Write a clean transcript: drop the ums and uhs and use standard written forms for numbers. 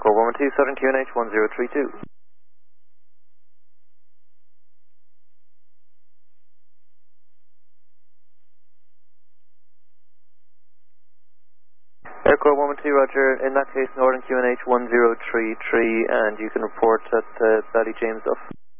Airport 112, Southern QNH 1032. Airport 112, Roger. In that case, Northern QNH 1033, and you can report at Valley James Duff.